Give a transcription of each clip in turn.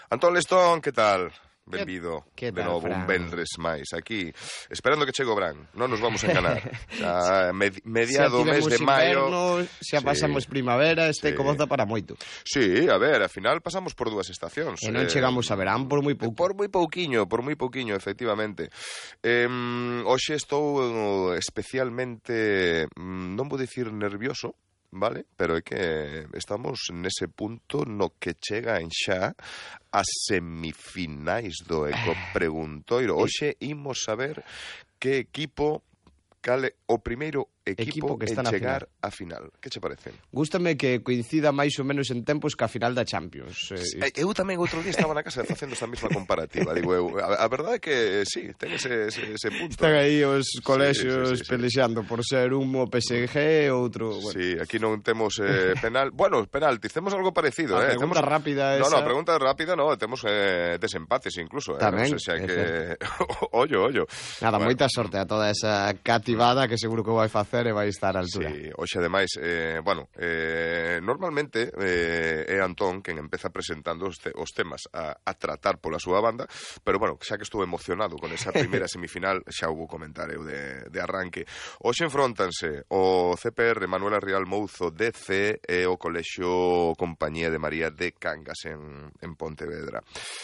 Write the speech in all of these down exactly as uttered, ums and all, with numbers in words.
Antón Lestón, que tal? Benvido que de tal, novo, Fran? un vendres máis aquí, esperando que chegue o Bran. Non nos vamos a enganar. Xa, med mediado mes de maio, inverno, xa sí, pasamos primavera, este sí. comoza para moito. Sí, a ver, ao final pasamos por dúas estacións. E non chegamos a verán por moi pouco. Por moi pouquiño, por moi pouquiño, efectivamente. Eh, hoxe estou especialmente, non vou dicir nervioso, vale? Pero é que estamos nese punto no que chega en xa as semifinais do Eco Preguntoiro. Hoxe imos saber que equipo, cale o primeiro equipo, equipo que en está na chegar final. a final. Que che parece? Gústame que coincida máis ou menos en tempos ca final da Champions. Eh, eu tamén outro día estaba na casa facendo esta mesma comparativa. Digo, eu, a, a verdade é que sí, ten ese, ese, ese punto. Están aí os colexios sí, sí, sí, pelexando por ser un o P S G e outro... Bueno. Sí, aquí non temos eh, penal... Bueno, penaltis, temos algo parecido. A eh. pregunta temos... rápida No, esa... no, pregunta rápida no, temos eh, desempates incluso. Eh. Tamén, Non sei se hai é que... ollo, ollo. Nada, bueno. moita sorte a toda esa cativada que seguro que vai facer e vai estar a altura. Sí, hoxe ademais, eh, bueno, eh, normalmente eh, é Antón quen empeza presentando os, te, os temas a, a tratar pola súa banda, pero bueno, xa que estou emocionado con esa primeira semifinal, xa hubo comentario de, de arranque. Hoxe enfrontanse o C P R Manuela Rial Mouzo D C e o Colexio Compañía de María de Cangas en, en Pontevedra.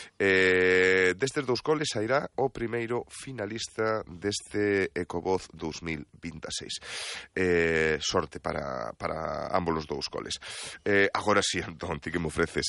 Eh, destes dous coles sairá o primeiro finalista deste Ecovoz dous mil vinte e seis. Eh, sorte para, para ambos os dous coles. Eh, agora sí, Antón, ti que me ofreces?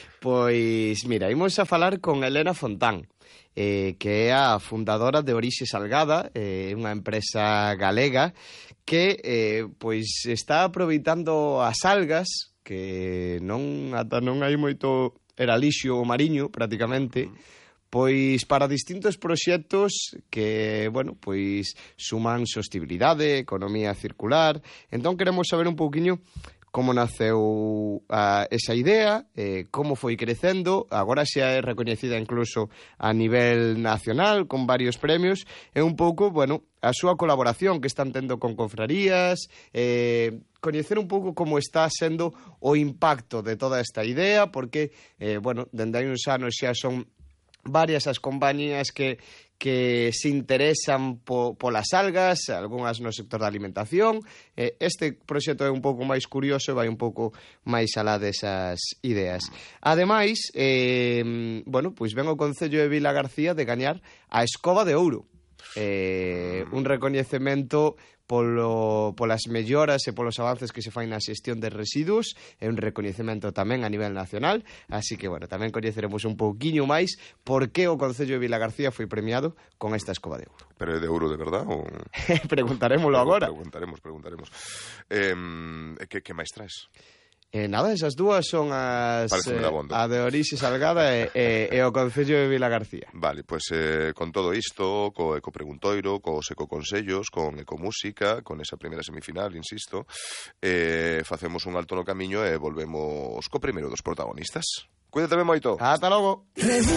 Pois, mira, imos a falar con Elena Fontán, eh, que é a fundadora de Orixe Salgada, eh, unha empresa galega que eh, pois está aproveitando as algas, que non ata non hai moito eralixio mariño, prácticamente, pois para distintos proxectos que, bueno, pois suman sostibilidade, economía circular. Entón queremos saber un pouquiño como naceu a, esa idea, eh, como foi crecendo, agora xa é recoñecida incluso a nivel nacional, con varios premios, e un pouco, bueno, a súa colaboración que están tendo con confrarías, eh, coñecer un pouco como está sendo o impacto de toda esta idea, porque, eh, bueno, dende hai uns anos xa son varias as compañías que, que se interesan po, polas algas, algunhas no sector da alimentación. Eh, este proxecto é un pouco máis curioso e vai un pouco máis alá desas ideas. Ademais, eh, bueno, pois ven o Concello de Vilagarcía de gañar a Escoba de Ouro. Eh, un recoñecemento polo, polas melloras e polos avances que se fai na xestión de residuos, é un recoñecemento tamén a nivel nacional, así que, bueno, tamén coñeceremos un pouquiño máis por que o Concello de Vilagarcía foi premiado con esta Escoba de Ouro. Pero é de ouro de verdad? Ou... Preguntarémolo agora. Preguntaremos, preguntaremos. Eh, que, que máis traes? Eh, nada, esas dúas son as eh, a de Orixe Salgada e, e, e o Concello de Vilagarcía. Vale, pois pues, eh, con todo isto, co Eco Preguntoiro, cos Ecoconsellos, con Ecomúsica, con esa primeira semifinal, insisto, eh, facemos un alto no camiño e volvemos co primeiro dos protagonistas. Cuídate ben moito. Ata logo.